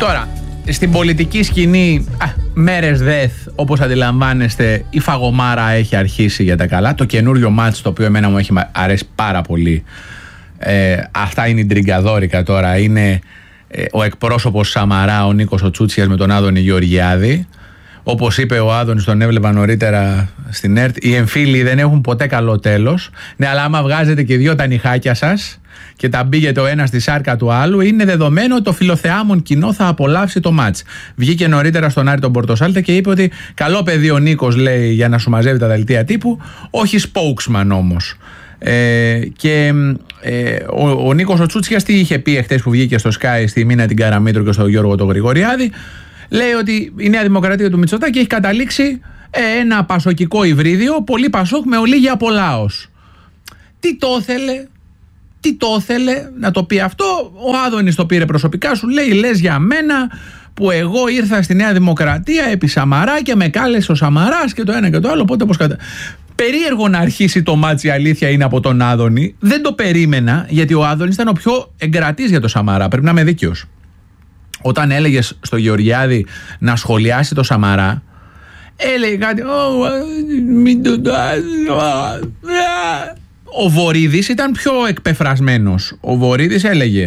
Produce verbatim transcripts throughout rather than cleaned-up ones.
Τώρα, στην πολιτική σκηνή, α, μέρες δεθ, όπως αντιλαμβάνεστε, η φαγωμάρα έχει αρχίσει για τα καλά. Το καινούριο μάτς, το οποίο εμένα μου έχει αρέσει πάρα πολύ, ε, αυτά είναι η ντριγκαδόρικα τώρα, είναι ε, ο εκπρόσωπος Σαμαρά, ο Νίκος ο Τσούτσιας με τον Άδωνη Γεωργιάδη. Όπως είπε ο Άδωνης, τον έβλεπα νωρίτερα στην ΕΡΤ, οι εμφύλοι δεν έχουν ποτέ καλό τέλος. Ναι, αλλά άμα βγάζετε και δύο τα νυχάκια σας και τα μπήγετε ο ένας στη σάρκα του άλλου, είναι δεδομένο ότι το φιλοθεάμον κοινό θα απολαύσει το μάτς. Βγήκε νωρίτερα στον Άρη τον Πορτοσάλτε και είπε ότι καλό παιδί ο Νίκος, λέει, για να σου μαζεύει τα δελτία τύπου, όχι spokesman όμως. Ε, και ε, ο, ο Νίκος ο Τσούτσιας τι είχε πει εχθές που βγήκε στο Sky στη Μίνα την Καραμήτρου και στο Γιώργο τον Γρηγοριάδη? Λέει ότι η Νέα Δημοκρατία του Μητσοτάκη έχει καταλήξει ε, ένα πασοκικό υβρίδιο, πολύ πασόκ με ολίγη απολάος. Τι το ήθελε, τι το ήθελε να το πει αυτό? Ο Άδωνης το πήρε προσωπικά, σου λέει, λες για μένα που εγώ ήρθα στη Νέα Δημοκρατία επί Σαμαρά και με κάλεσε ο Σαμαράς και το ένα και το άλλο, οπότε πώς κατα... Περίεργο να αρχίσει το μάτσι, η αλήθεια είναι, από τον Άδωνη. Δεν το περίμενα, γιατί ο Άδωνης ήταν ο πιο εγκρατής για το Σαμαρά, πρέπει να είμαι δίκαιος. Όταν έλεγες στο Γεωργιάδη να σχολιάσει το Σαμαρά, έλεγε κάτι, μην το ο Βορίδης ήταν πιο εκπεφρασμένος. Ο Βορίδης έλεγε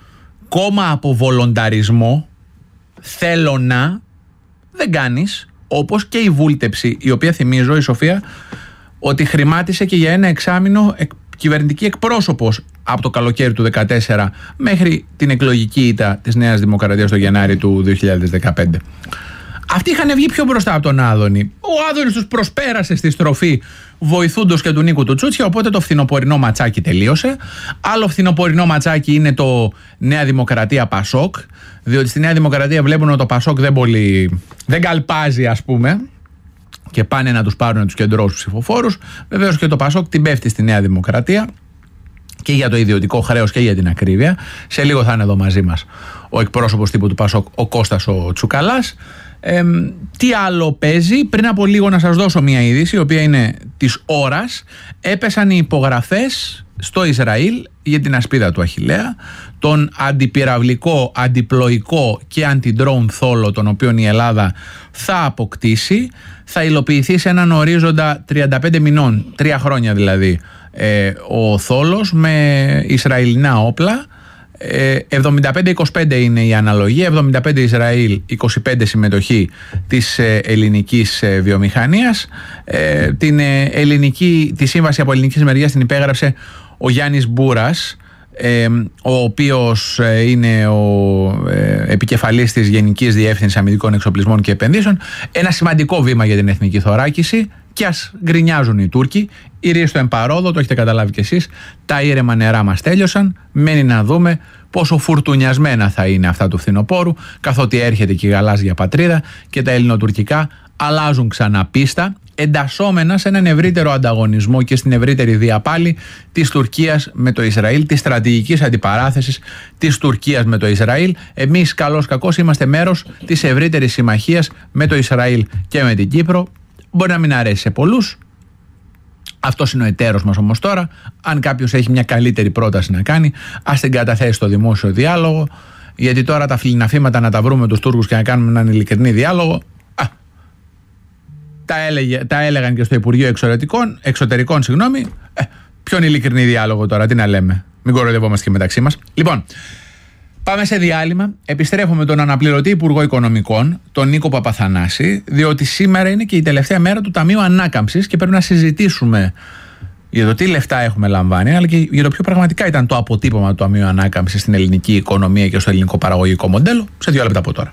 κόμμα από βολονταρισμό, θέλω να, δεν κάνεις. Όπως και η βούλτεψη, η οποία, θυμίζω, η Σοφία, ότι χρημάτισε και για ένα εξάμηνο εκ, κυβερνητική εκπρόσωπος από το καλοκαίρι του δύο χιλιάδες δεκατέσσερα μέχρι την εκλογική ήττα της Νέας Δημοκρατίας το Γενάρη του δύο χιλιάδες δεκαπέντε. Αυτοί είχαν βγει πιο μπροστά από τον Άδωνη. Ο Άδωνης τους προσπέρασε στη στροφή, βοηθούντος και του Νίκου του Τσούτσια, οπότε το φθινοπορεινό ματσάκι τελείωσε. Άλλο φθινοπορεινό ματσάκι είναι το Νέα Δημοκρατία Πασόκ, διότι στη Νέα Δημοκρατία βλέπουν ότι το Πασόκ δεν πολύ, δεν καλπάζει, ας πούμε, και πάνε να τους πάρουν, να τους κεντρώσουν ψηφοφόρους. Βεβαίως και το Πασόκ την πέφτει στη Νέα Δημοκρατία και για το ιδιωτικό χρέος και για την ακρίβεια. Σε λίγο θα είναι εδώ μαζί μας ο εκπρόσωπος τύπου του Πασόκ, ο Κώστας ο Τσουκαλάς. Ε, τι άλλο παίζει? Πριν από λίγο να σας δώσω μια είδηση, η οποία είναι της ώρας. Έπεσαν οι υπογραφές στο Ισραήλ για την ασπίδα του Αχιλλέα, τον αντιπυραυλικό, αντιπλοϊκό και αντιντρόουν θόλο, τον οποίον η Ελλάδα θα αποκτήσει. Θα υλοποιηθεί σε έναν ορίζοντα τριάντα πέντε μηνών, τρία χρόνια δηλαδή, ε, ο θόλος με Ισραηλινά όπλα. εβδομήντα πέντε είκοσι πέντε είναι η αναλογία, εβδομήντα πέντε Ισραήλ, είκοσι πέντε συμμετοχή της ελληνικής βιομηχανίας. Την ελληνική, τη σύμβαση από ελληνικής μεριάς την υπέγραψε ο Γιάννης Μπούρας, ο οποίος είναι ο επικεφαλής της Γενικής Διεύθυνσης Αμυντικών Εξοπλισμών και Επενδύσεων. Ένα σημαντικό βήμα για την εθνική θωράκιση. Και ας γκρινιάζουν οι Τούρκοι, ηρίστο εμπαρόδο, το έχετε καταλάβει κι εσείς, τα ήρεμα νερά μας τέλειωσαν. Μένει να δούμε πόσο φουρτουνιασμένα θα είναι αυτά του φθινοπόρου, καθότι έρχεται και η γαλάζια πατρίδα και τα ελληνοτουρκικά αλλάζουν ξανά πίστα, εντασσόμενα σε έναν ευρύτερο ανταγωνισμό και στην ευρύτερη διαπάλη της Τουρκίας με το Ισραήλ, της στρατηγικής αντιπαράθεσης της Τουρκίας με το Ισραήλ. Εμείς, καλώς κακώς, είμαστε μέρος της ευρύτερης συμμαχίας με το Ισραήλ και με την Κύπρο. Μπορεί να μην αρέσει σε πολλούς. Αυτός είναι ο εταίρος μας όμως τώρα. Αν κάποιος έχει μια καλύτερη πρόταση να κάνει, ας την καταθέσει στο δημόσιο διάλογο. Γιατί τώρα τα φιλιναφήματα να τα βρούμε τους Τούρκους και να κάνουμε έναν ειλικρινή διάλογο, α, τα, έλεγε, τα έλεγαν και στο Υπουργείο Εξωτερικών, εξωτερικών συγγνώμη. Ε, ποιον ειλικρινή διάλογο τώρα, τι να λέμε. Μην κοροϊδευόμαστε και μεταξύ μας. Λοιπόν, πάμε σε διάλειμμα. Επιστρέφουμε τον αναπληρωτή Υπουργό Οικονομικών, τον Νίκο Παπαθανάση, διότι σήμερα είναι και η τελευταία μέρα του Ταμείου Ανάκαμψης και πρέπει να συζητήσουμε για το τι λεφτά έχουμε λαμβάνει, αλλά και για το ποιο πραγματικά ήταν το αποτύπωμα του Ταμείου Ανάκαμψης στην ελληνική οικονομία και στο ελληνικό παραγωγικό μοντέλο. Σε δύο λεπτά από τώρα.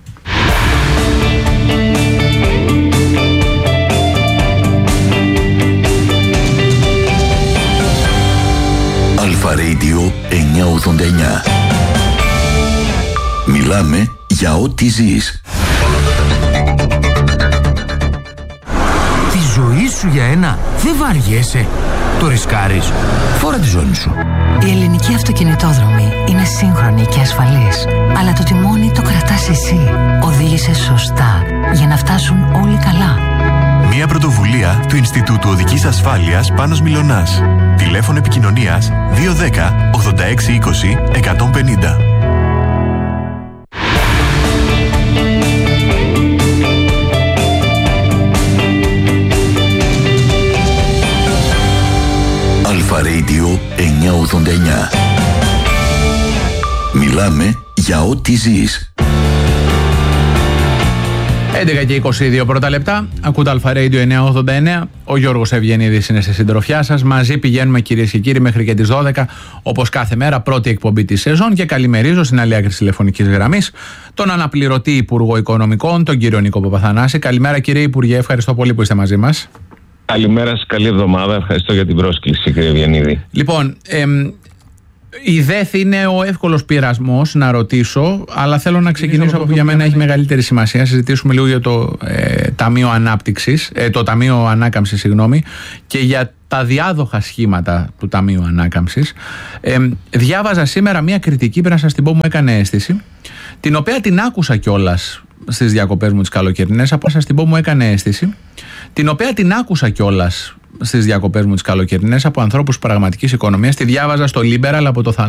Αλφα Radio εννιακόσια ογδόντα εννιά. Μιλάμε για ό,τι ζεις. Τη ζωή σου για ένα δεν βαριέσαι. Το ρισκάρεις. Φόρα τη ζώνη σου. Η ελληνική αυτοκινητόδρομη είναι σύγχρονη και ασφαλής. Αλλά το τιμόνι το κρατάς εσύ. Οδήγησε σωστά για να φτάσουν όλοι καλά. Μια πρωτοβουλία του Ινστιτούτου Οδικής Ασφάλειας Πάνος Μιλωνάς. Τηλέφωνο επικοινωνίας δύο ένα μηδέν ογδόντα έξι είκοσι εκατόν πενήντα. Μιλάμε για ό,τι ζεις. έντεκα και είκοσι δύο πρώτα λεπτά. Ακούτε Αλφα Radio εννιακόσια ογδόντα εννέα. Ο Γιώργος Ευγενίδης είναι στη συντροφιά σας. Μαζί πηγαίνουμε, κυρίες και κύριοι, μέχρι και τις δώδεκα. Όπως κάθε μέρα, πρώτη εκπομπή της σεζόν. Και καλημερίζω στην άλλη άκρη της τηλεφωνικής γραμμής τον αναπληρωτή Υπουργό Οικονομικών, τον κύριο Νίκο Παπαθανάση. Καλημέρα, κύριε Υπουργέ. Ευχαριστώ πολύ που είστε μαζί μας. Καλημέρα σας, καλή εβδομάδα. Ευχαριστώ για την πρόσκληση, κύριε Ευγενίδη. Λοιπόν, εμ, η ΔΕΘ είναι ο εύκολος πειρασμός να ρωτήσω, αλλά θέλω να ξεκινήσω από που για μένα έχει μεγαλύτερη σημασία. Συζητήσουμε λίγο για το ε, Ταμείο Ανάπτυξης, ε, το Ταμείο Ανάκαμψης, συγγνώμη, και για τα διάδοχα σχήματα του Ταμείου Ανάκαμψης. Ε, διάβαζα σήμερα μια κριτική, πρέπει να σας την πω, μου έκανε αίσθηση, την οποία την άκουσα κιόλας στις διακοπές μου τις καλοκαιρινές. Από σας την πω, μου έκανε αίσθηση, την οποία την άκουσα κιόλας στις διακοπές μου τις καλοκαιρινές από ανθρώπους πραγματικής οικονομίας. Τη διάβαζα στο Liberal από το